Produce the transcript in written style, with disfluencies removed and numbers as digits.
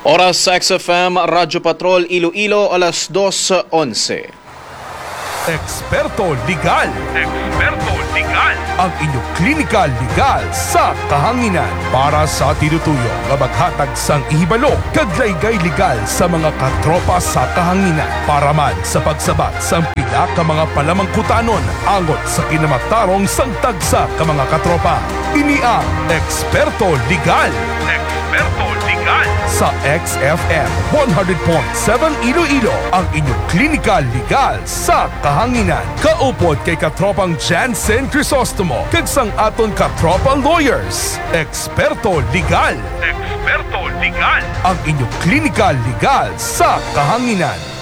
Oras sa XFM Radyo Patrol Iloilo, alas 2:11. Eksperto Legal. Ang inyong klinikal legal sa kahanginan para sa tinutuyong nga maghatag sang ihibalo kag laygay legal sa mga katropa sa kahanginan para man sa pagsabat sang pila ka mga palamangkutanon angot sa kinamatarong sang tagsa ka mga katropa. Ini ang Eksperto Legal. Sa XFM 100.7 Iloilo, ang inyong klinikal legal sa kahanginan. Kaupod kay katropang Jansen Crisostomo, kag sang aton katropa lawyers. Eksperto Legal. Ang inyong klinikal legal sa kahanginan.